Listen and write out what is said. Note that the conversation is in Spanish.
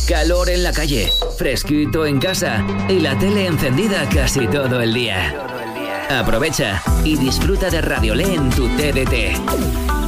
calor en la calle, fresquito en casa y la tele encendida casi todo el día. Aprovecha y disfruta de Radiolé en tu TDT.